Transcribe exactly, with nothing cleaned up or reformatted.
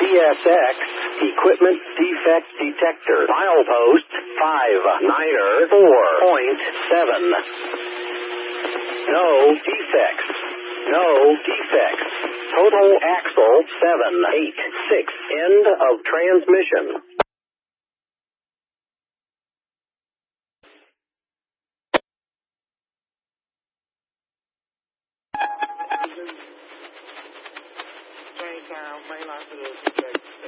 S X, equipment defect detector. Milepost five niner four point seven. No defects. No defects. Total axle seven eight six. End of transmission. May lots of those